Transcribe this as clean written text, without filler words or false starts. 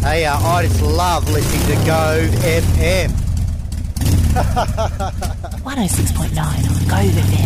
Hey, I just love listening to Gove FM. 106.9 on Gove FM.